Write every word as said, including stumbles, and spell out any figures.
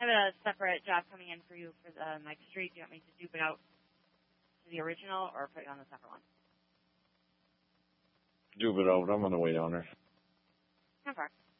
I have a separate job coming in for you for the Mike Street. Do you want me to dupe it out to the original or put it on the separate one? Dupe it out. I'm on the way down there. How far?